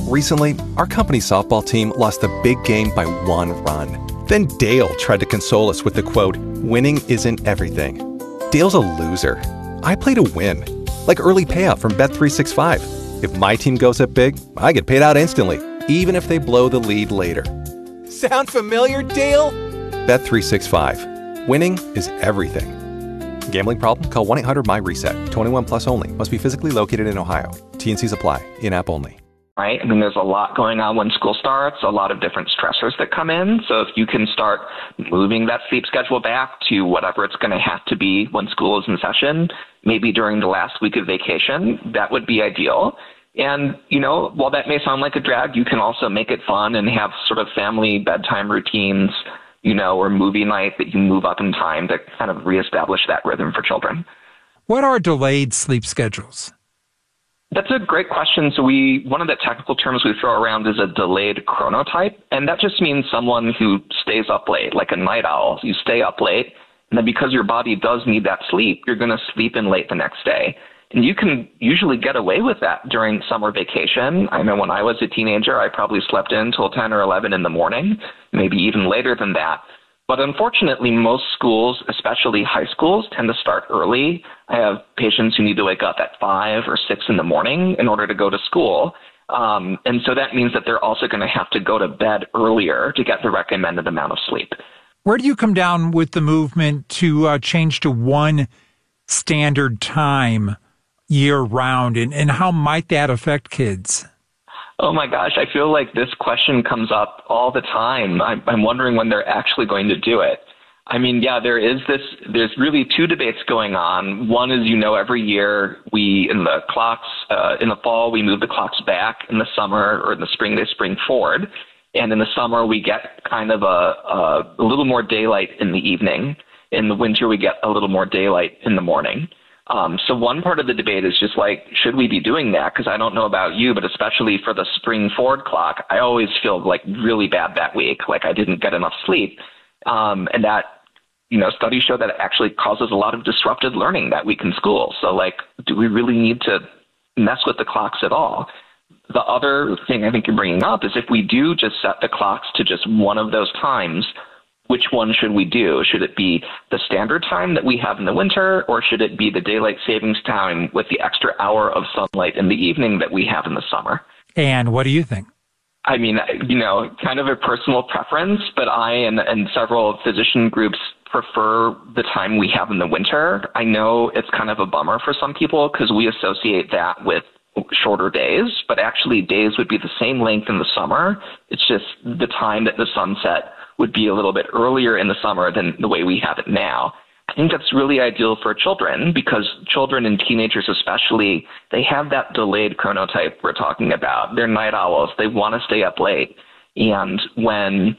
Recently, our company softball team lost a big game by 1 run. Then Dale tried to console us with the quote, "Winning isn't everything." Dale's a loser. I play to win, like early payout from Bet365. If my team goes up big, I get paid out instantly, even if they blow the lead later. Sound familiar, Dale? Bet365. Winning is everything. Gambling problem? Call 1-800-MY-RESET. 21 plus only. Must be physically located in Ohio. T&Cs apply. In-app only. Right? I mean, there's a lot going on when school starts, a lot of different stressors that come in. So if you can start moving that sleep schedule back to whatever it's going to have to be when school is in session, maybe during the last week of vacation, that would be ideal. And, while that may sound like a drag, you can also make it fun and have sort of family bedtime routines, or movie night that you move up in time to kind of reestablish that rhythm for children. What are delayed sleep schedules? That's a great question. So one of the technical terms we throw around is a delayed chronotype, and that just means someone who stays up late, like a night owl. You stay up late, and then because your body does need that sleep, you're going to sleep in late the next day. And you can usually get away with that during summer vacation. I know when I was a teenager, I probably slept in till 10 or 11 in the morning, maybe even later than that. But unfortunately, most schools, especially high schools, tend to start early. I have patients who need to wake up at 5 or 6 in the morning in order to go to school. And so that means that they're also going to have to go to bed earlier to get the recommended amount of sleep. Where do you come down with the movement to change to one standard time year-round, and how might that affect kids? Oh my gosh, I feel like this question comes up all the time. I'm wondering when they're actually going to do it. I mean, yeah, there's really two debates going on. One is, every year in the fall, we move the clocks back. In the summer or in the spring, they spring forward. And in the summer, we get kind of a little more daylight in the evening. In the winter, we get a little more daylight in the morning. So one part of the debate is just like, should we be doing that? Because I don't know about you, but especially for the spring forward clock, I always feel like really bad that week, like I didn't get enough sleep. And that, studies show that it actually causes a lot of disrupted learning that week in school. So like, do we really need to mess with the clocks at all? The other thing I think you're bringing up is if we do just set the clocks to just one of those times, which one should we do? Should it be the standard time that we have in the winter, or should it be the daylight savings time with the extra hour of sunlight in the evening that we have in the summer? And what do you think? I mean, kind of a personal preference, but I and several physician groups prefer the time we have in the winter. I know it's kind of a bummer for some people because we associate that with shorter days, but actually days would be the same length in the summer. It's just the time that the sunset would be a little bit earlier in the summer than the way we have it now. I think that's really ideal for children because children and teenagers especially, they have that delayed chronotype we're talking about. They're night owls. They want to stay up late. And when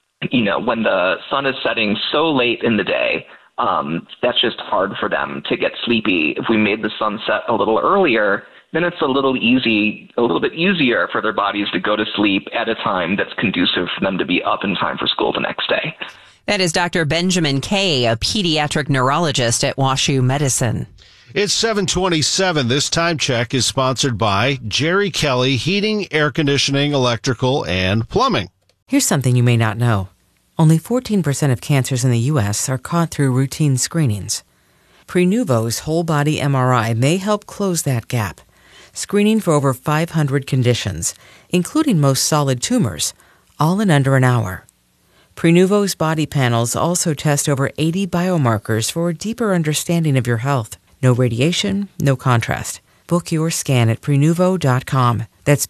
the sun is setting so late in the day, that's just hard for them to get sleepy. If we made the sunset a little earlier, then it's a little bit easier for their bodies to go to sleep at a time that's conducive for them to be up in time for school the next day. That is Dr. Benjamin Kay, a pediatric neurologist at WashU Medicine. It's 7:27. This time check is sponsored by Jerry Kelly Heating, Air Conditioning, Electrical, and Plumbing. Here's something you may not know. Only 14% of cancers in the U.S. are caught through routine screenings. Prenuvo's whole-body MRI may help close that gap, screening for over 500 conditions, including most solid tumors, all in under an hour. Prenuvo's body panels also test over 80 biomarkers for a deeper understanding of your health. No radiation, no contrast. Book your scan at Prenuvo.com. That's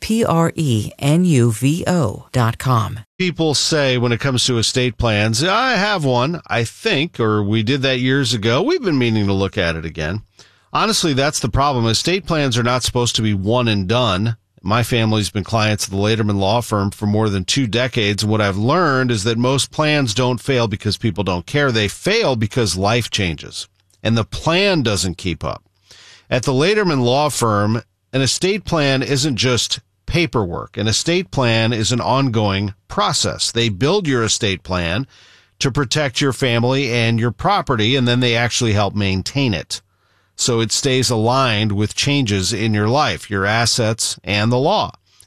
Prenuvo.com. People say when it comes to estate plans, I have one, I think, or we did that years ago. We've been meaning to look at it again. Honestly, that's the problem. Estate plans are not supposed to be one and done. My family's been clients of the Laterman Law Firm for more than 2 decades, and what I've learned is that most plans don't fail because people don't care. They fail because life changes, and the plan doesn't keep up. At the Laterman Law Firm, an estate plan isn't just paperwork. An estate plan is an ongoing process. They build your estate plan to protect your family and your property, and then they actually help maintain it, so it stays aligned with changes in your life, your assets, and the law.